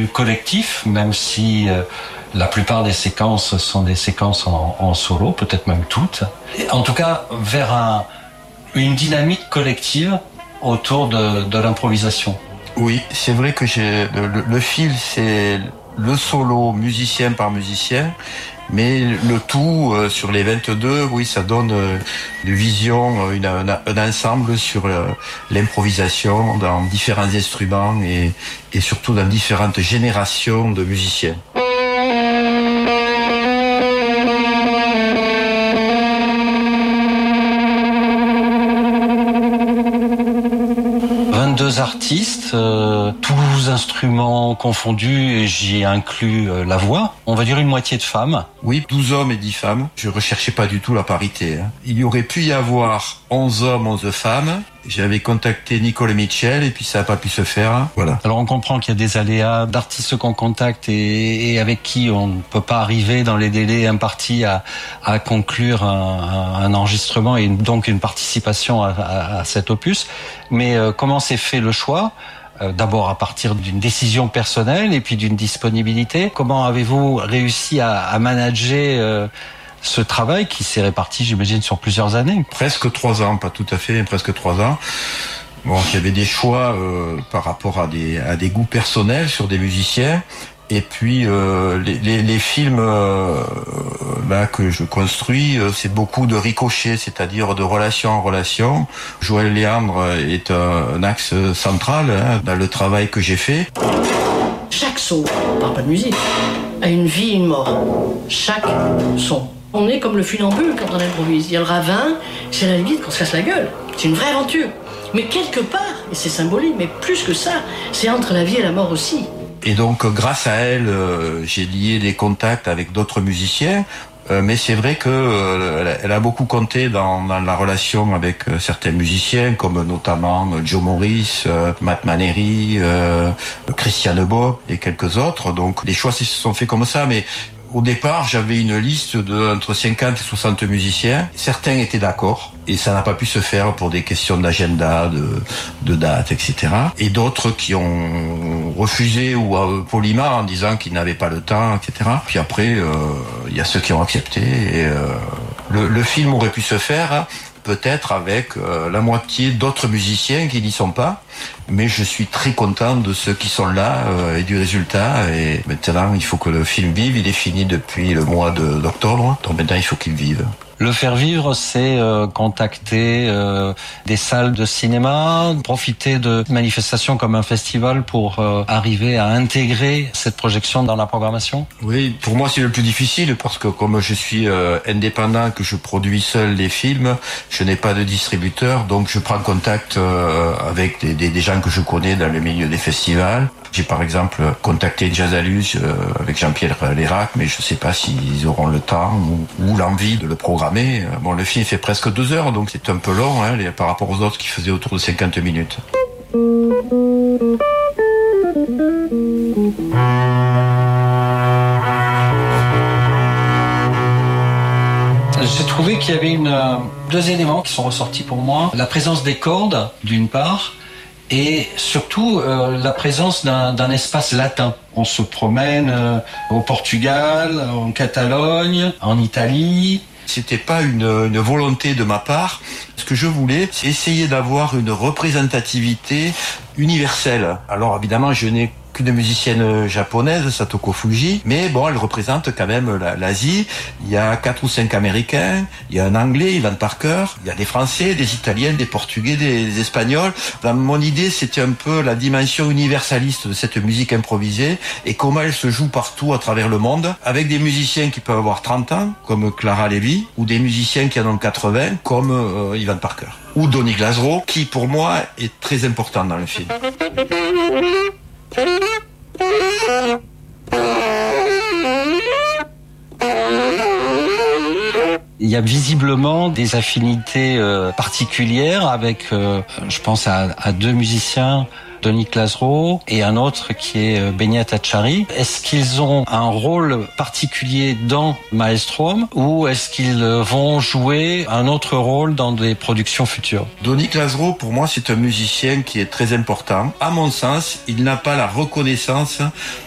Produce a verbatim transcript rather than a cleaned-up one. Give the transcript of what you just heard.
collectif, même si euh, la plupart des séquences sont des séquences en, en solo, peut-être même toutes. Et en tout cas, vers un, une dynamique collective autour de, de l'improvisation. Oui, c'est vrai que j'ai, le, le fil, c'est le solo musicien par musicien, mais le tout euh, sur les vingt-deux, oui, ça donne euh, une vision, une, un, un ensemble sur euh, l'improvisation dans différents instruments et, et surtout dans différentes générations de musiciens. vingt-deux artistes, euh, tous instruments confondus, et j'y inclus euh, la voix. On va dire une moitié de femmes. Oui, douze hommes et dix femmes. Je recherchais pas du tout la parité. Hein. Il y aurait pu y avoir onze hommes, onze femmes. J'avais contacté Nicole et Michel et puis ça n'a pas pu se faire. Voilà. Alors on comprend qu'il y a des aléas d'artistes qu'on contacte et, et avec qui on ne peut pas arriver dans les délais impartis à, à conclure un, un enregistrement et donc une participation à, à, à cet opus. Mais euh, comment s'est fait le choix ? euh, D'abord à partir d'une décision personnelle et puis d'une disponibilité. Comment avez-vous réussi à, à manager euh, ce travail qui s'est réparti, j'imagine, sur plusieurs années? Presque trois ans, pas tout à fait, presque trois ans. Bon, il y avait des choix euh, par rapport à des, à des goûts personnels sur des musiciens. Et puis euh, les, les, les films euh, là que je construis, euh, c'est beaucoup de ricochets, c'est-à-dire de relation en relation. Joël Léandre est un, un axe central hein, dans le travail que j'ai fait. Chaque son, on parle pas de musique, a une vie et une mort. Chaque son. On est comme le funambule quand on improvise. Il y a le ravin, c'est la limite qu'on se casse la gueule. C'est une vraie aventure. Mais quelque part, et c'est symbolique, mais plus que ça, c'est entre la vie et la mort aussi. Et donc, grâce à elle, euh, j'ai lié des contacts avec d'autres musiciens. Euh, mais c'est vrai que euh, elle a beaucoup compté dans, dans la relation avec euh, certains musiciens, comme notamment euh, Joe Morris, euh, Matt Maneri, euh, Christian Nebo et quelques autres. Donc, les choix se sont faits comme ça, mais au départ, j'avais une liste de entre cinquante et soixante musiciens. Certains étaient d'accord et ça n'a pas pu se faire pour des questions d'agenda, de, de date, et cetera. Et d'autres qui ont refusé ou euh, poliment en disant qu'ils n'avaient pas le temps, et cetera. Puis après, il euh, y a ceux qui ont accepté. Et euh, le, le film aurait pu se faire peut-être avec euh, la moitié d'autres musiciens qui n'y sont pas. Mais je suis très content de ceux qui sont là euh, et du résultat. Et maintenant, il faut que le film vive. Il est fini depuis le mois de, d'octobre. Donc maintenant, il faut qu'il vive. Le faire vivre, c'est euh, contacter euh, des salles de cinéma, profiter de manifestations comme un festival pour euh, arriver à intégrer cette projection dans la programmation. Oui, pour moi c'est le plus difficile parce que comme je suis euh, indépendant, que je produis seul les films, je n'ai pas de distributeur, donc je prends contact euh, avec des, des, des gens que je connais dans le milieu des festivals. J'ai par exemple contacté Jazzalus euh, avec Jean-Pierre Lérac, mais je ne sais pas s'ils auront le temps ou, ou l'envie de le programmer. Bon, le film fait presque deux heures, donc c'est un peu long hein, les, par rapport aux autres qui faisaient autour de cinquante minutes. J'ai trouvé qu'il y avait une, deux éléments qui sont ressortis pour moi. La présence des cordes, d'une part, et surtout euh, la présence d'un, d'un espace latin. On se promène euh, au Portugal, en Catalogne, en Italie. C'était pas une, une volonté de ma part. Ce que je voulais, c'est essayer d'avoir une représentativité universelle. Alors évidemment, je n'ai qu'une musicienne japonaise, Satoko Fuji, mais bon, elle représente quand même la, l'Asie. Il y a quatre ou cinq Américains, il y a un Anglais, Ivan Parker, il y a des Français, des Italiens, des Portugais, des, des Espagnols. Dans mon idée, c'était un peu la dimension universaliste de cette musique improvisée et comment elle se joue partout à travers le monde, avec des musiciens qui peuvent avoir trente ans, comme Clara Levy, ou des musiciens qui en ont quatre-vingts, comme euh, Ivan Parker. Ou Donny Glasgow, qui pour moi est très important dans le film. Il y a visiblement des affinités euh, particulières avec, euh, je pense à, à deux musiciens, Donny Glasgow et un autre qui est euh, Beñat Achari. Est-ce qu'ils ont un rôle particulier dans Maelstrom ou est-ce qu'ils vont jouer un autre rôle dans des productions futures? Donny Glasgow, pour moi, c'est un musicien qui est très important. À mon sens, il n'a pas la reconnaissance